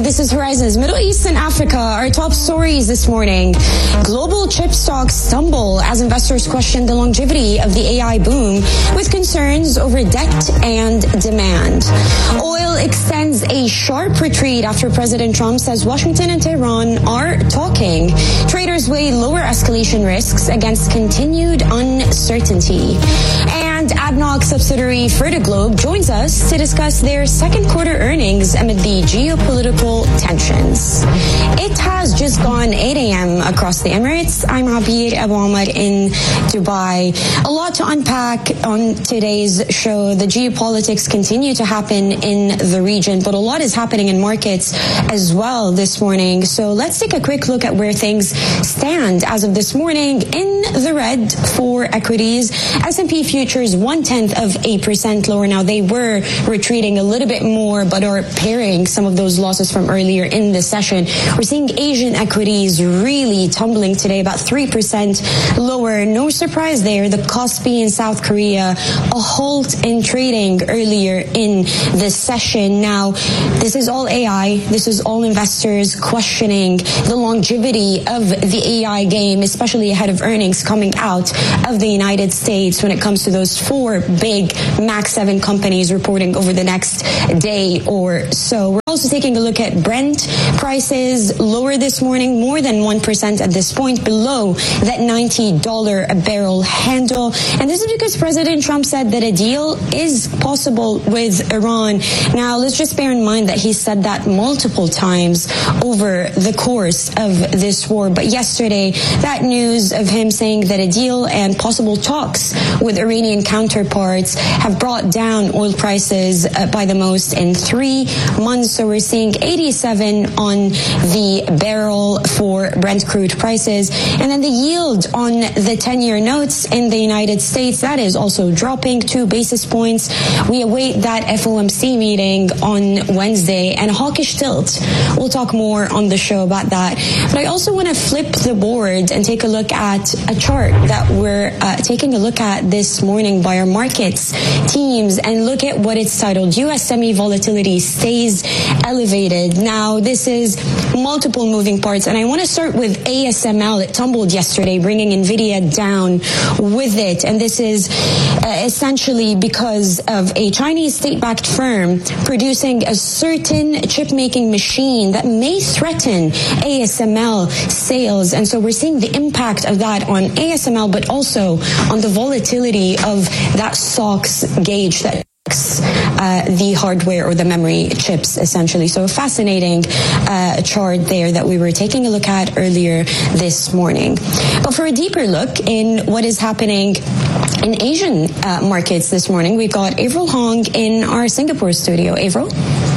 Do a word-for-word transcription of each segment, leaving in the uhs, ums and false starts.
This is Horizons Middle East and Africa. Our top stories this morning. Global chip stocks stumble as investors question the longevity of the A I boom with concerns over debt and demand. Oil extends a sharp retreat after President Trump says Washington and Tehran are talking. Traders weigh lower escalation risks against continued uncertainty. And A D N O C subsidiary Fertiglobe joins us to discuss their second quarter earnings amid the geopolitical tensions. It has just gone eight a.m. across the Emirates. I'm Abir Abu Omar in Dubai. A lot to unpack on today's show. The geopolitics continue to happen in the region, but a lot is happening in markets as well this morning. So let's take a quick look at where things stand as of this morning. In the red for equities, S and P futures one-tenth of a percent lower. Now, they were retreating a little bit more, but are pairing some of those losses from earlier in the session. We're seeing Asian equities really tumbling today, about three percent lower. No surprise there. The Kospi in South Korea, a halt in trading earlier in the session. Now, this is all A I. This is all investors questioning the longevity of the A I game, especially ahead of earnings coming out of the United States when it comes to those four big Max seven companies reporting over the next day or so. We're also taking a look at Brent prices, lower this morning, more than one percent at this point, below that ninety dollars a barrel handle. And this is because President Trump said that a deal is possible with Iran. Now, let's just bear in mind that he said that multiple times over the course of this war. But yesterday, that news of him saying that a deal and possible talks with Iranian counterparts have brought down oil prices uh, by the most in three months. So we're seeing eighty-seven on the barrel for Brent crude prices. And then the yield on the ten-year notes in the United States, that is also dropping two basis points. We await that F O M C meeting on Wednesday and hawkish tilt. We'll talk more on the show about that. But I also want to flip the board and take a look at a chart that we're uh, taking a look at this morning by our markets teams and look at what it's titled, U S Semi Volatility Stays Elevated. Now, this is multiple moving parts, and I want to start with A S M L. It tumbled yesterday, bringing NVIDIA down with it, and this is uh, essentially because of a Chinese state-backed firm producing a certain chip-making machine that may threaten A S M L sales, and so we're seeing the impact of that on A S M L, but also on the volatility of that S O X gauge that Uh, the hardware or the memory chips, essentially. So a fascinating uh, chart there that we were taking a look at earlier this morning. But for a deeper look in what is happening in Asian uh, markets this morning, we've got Avril Hong in our Singapore studio. Avril?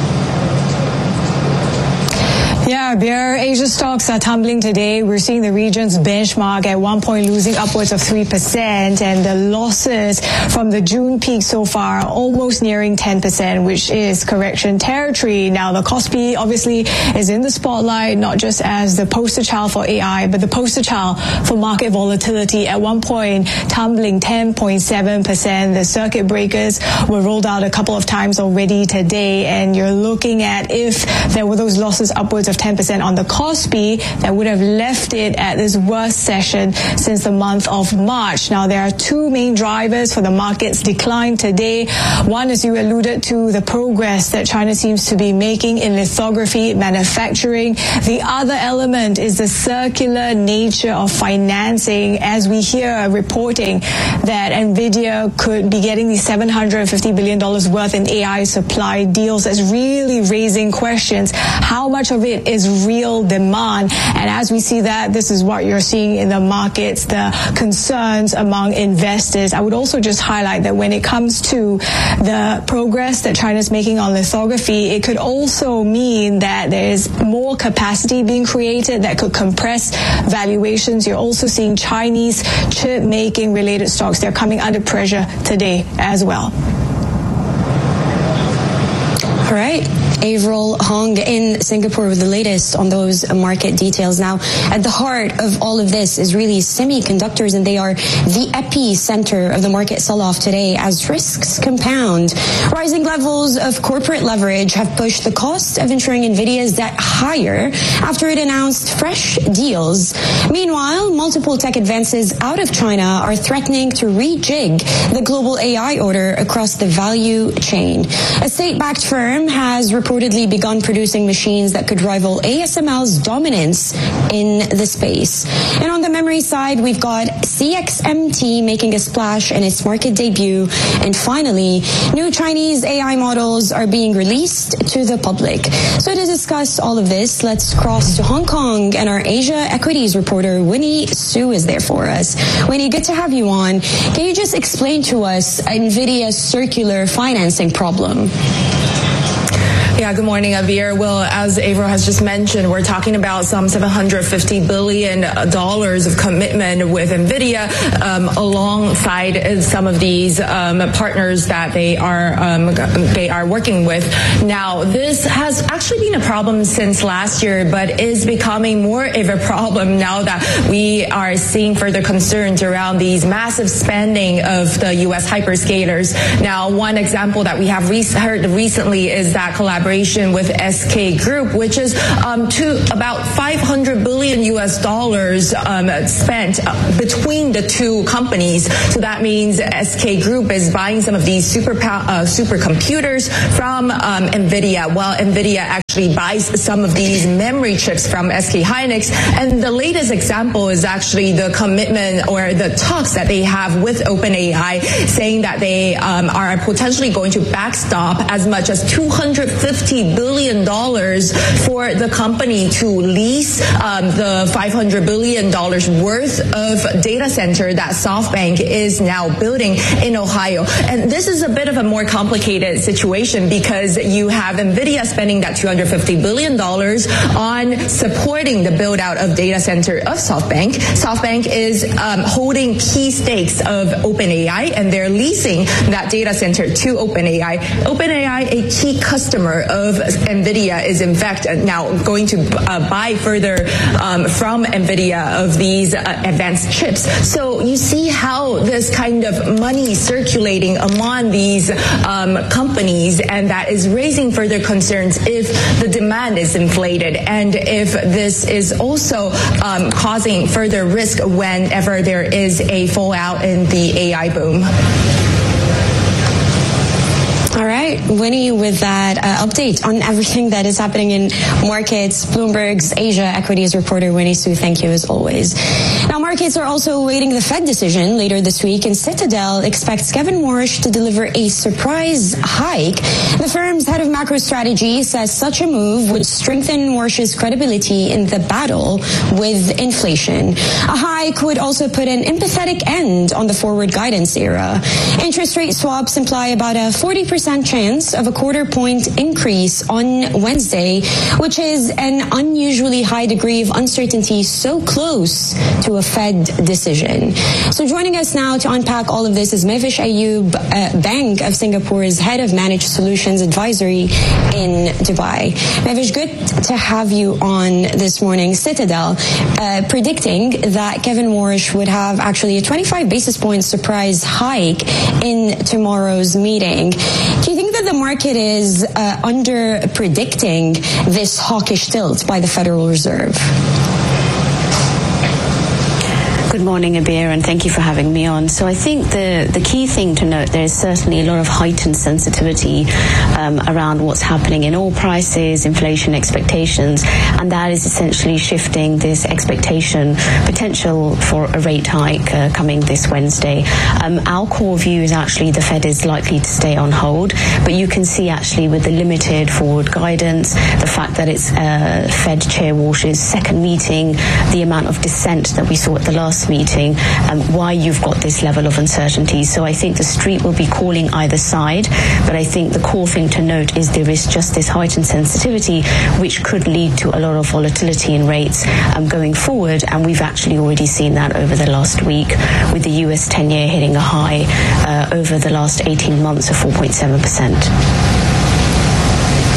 Yeah, bear Asia stocks are tumbling today. We're seeing the region's benchmark at one point losing upwards of three percent, and the losses from the June peak so far are almost nearing ten percent, which is correction territory. Now, the Kospi obviously is in the spotlight, not just as the poster child for A I, but the poster child for market volatility. At one point, tumbling ten point seven percent. The circuit breakers were rolled out a couple of times already today, and you're looking at if there were those losses upwards of ten percent on the Kospi, that would have left it at this worst session since the month of March. Now, there are two main drivers for the market's decline today. One, as you alluded to, the progress that China seems to be making in lithography manufacturing. The other element is the circular nature of financing, as we hear reporting that NVIDIA could be getting the seven hundred fifty billion dollars worth in A I supply deals. That's really raising questions. How much of it is real demand? And as we see that, this is what you're seeing in the markets, the concerns among investors. I would also just highlight that when it comes to the progress that China's making on lithography, it could also mean that there is more capacity being created that could compress valuations. You're also seeing Chinese chip making related stocks. They're coming under pressure today as well. All right. Avril Hong in Singapore with the latest on those market details. Now, at the heart of all of this is really semiconductors, and they are the epicenter of the market sell-off today as risks compound. Rising levels of corporate leverage have pushed the cost of insuring NVIDIA's debt higher after it announced fresh deals. Meanwhile, multiple tech advances out of China are threatening to rejig the global A I order across the value chain. A state-backed firm has reportedly begun producing machines that could rival A S M L's dominance in the space. And on the memory side, we've got C X M T making a splash in its market debut. And finally, new Chinese A I models are being released to the public. So to discuss all of this, let's cross to Hong Kong, and our Asia equities reporter Winnie Su is there for us. Winnie, good to have you on. Can you just explain to us NVIDIA's circular financing problem? Yeah, good morning, Abir. Well, as Avril has just mentioned, we're talking about some seven hundred fifty billion dollars of commitment with NVIDIA um, alongside some of these um, partners that they are um, they are working with. Now, this has actually been a problem since last year, but is becoming more of a problem now that we are seeing further concerns around these massive spending of the U S hyperscalers. Now, one example that we have re- heard recently is that collaboration with S K Group, which is um, to about five hundred billion U S dollars um, spent between the two companies. So that means S K Group is buying some of these super uh, supercomputers from um, NVIDIA, while NVIDIA actually buys some of these memory chips from S K Hynix. And the latest example is actually the commitment or the talks that they have with OpenAI, saying that they um, are potentially going to backstop as much as two hundred fifty billion dollars for the company to lease um, the five hundred billion dollars worth of data center that SoftBank is now building in Ohio. And this is a bit of a more complicated situation because you have NVIDIA spending that two hundred fifty billion dollars on supporting the build out of data center of SoftBank. SoftBank is um, holding key stakes of OpenAI, and they're leasing that data center to OpenAI. OpenAI, a key customer of NVIDIA, is in fact now going to uh, buy further um, from NVIDIA of these uh, advanced chips. So you see how this kind of money circulating among these um, companies, and that is raising further concerns if the demand is inflated and if this is also um, causing further risk whenever there is a fallout in the A I boom. All right, Winnie, with that uh, update on everything that is happening in markets, Bloomberg's Asia equities reporter Winnie Su, thank you as always. Now, markets are also awaiting the Fed decision later this week, and Citadel expects Kevin Warsh to deliver a surprise hike. The firm's head of macro strategy says such a move would strengthen Warsh's credibility in the battle with inflation. A hike would also put an empathetic end on the forward guidance era. Interest rate swaps imply about a forty percent chance of a quarter point increase on Wednesday, which is an unusually high degree of uncertainty so close to a Fed decision. So joining us now to unpack all of this is Mevish Ayub, uh, Bank of Singapore's head of managed solutions advisory in Dubai. Mevish, good to have you on this morning. Citadel uh, predicting that Kevin Warsh would have actually a twenty-five basis point surprise hike in tomorrow's meeting. Do you think that the market is uh, under predicting this hawkish tilt by the Federal Reserve? Good morning, Abir, and thank you for having me on. So I think the, the key thing to note, there is certainly a lot of heightened sensitivity um, around what's happening in oil prices, inflation expectations, and that is essentially shifting this expectation potential for a rate hike uh, coming this Wednesday. Um, our core view is actually the Fed is likely to stay on hold, but you can see actually with the limited forward guidance, the fact that it's uh, Fed Chair Warsh's second meeting, the amount of dissent that we saw at the last meeting, um, why you've got this level of uncertainty. So I think the street will be calling either side, but I think the core thing to note is there is just this heightened sensitivity which could lead to a lot of volatility in rates um, going forward, and we've actually already seen that over the last week with the U S ten-year hitting a high uh, over the last eighteen months of four point seven percent.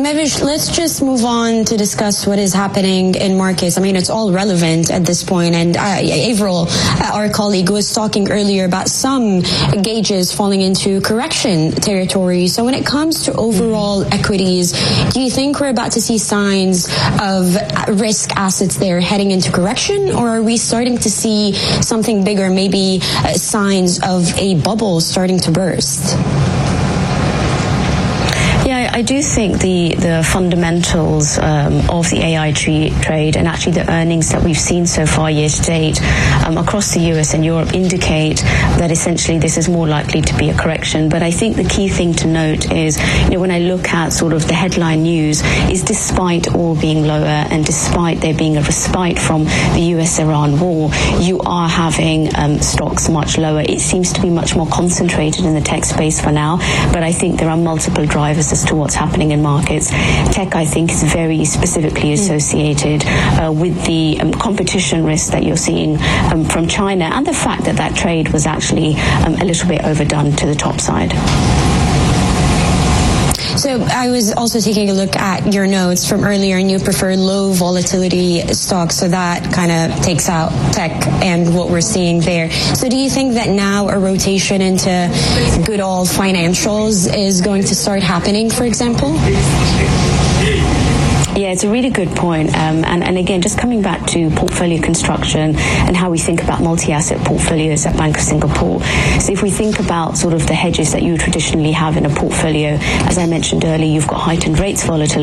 Mevish, let's just move on to discuss what is happening in markets. I mean, it's all relevant at this point. And uh, Averill, uh, our colleague, was talking earlier about some gauges falling into correction territory. So when it comes to overall equities, do you think we're about to see signs of risk assets there heading into correction? Or are we starting to see something bigger, maybe uh, signs of a bubble starting to burst? Yeah, I do think the, the fundamentals um, of the A I tra- trade and actually the earnings that we've seen so far year to date um, across the U S and Europe indicate that essentially this is more likely to be a correction. But I think the key thing to note is, you know, when I look at sort of the headline news, is despite all being lower and despite there being a respite from the U S Iran war, you are having um, stocks much lower. It seems to be much more concentrated in the tech space for now, but I think there are multiple drivers as to what's happening in markets. Tech, I think, is very specifically associated uh, with the um, competition risk that you're seeing um, from China and the fact that that trade was actually um, a little bit overdone to the top side. So I was also taking a look at your notes from earlier, and you prefer low volatility stocks, so that kind of takes out tech and what we're seeing there. So do you think that now a rotation into good old financials is going to start happening, for example? Yeah, it's a really good point. Um, and, and again, just coming back to portfolio construction and how we think about multi-asset portfolios at Bank of Singapore. So if we think about sort of the hedges that you traditionally have in a portfolio, as I mentioned earlier, you've got heightened rates volatility.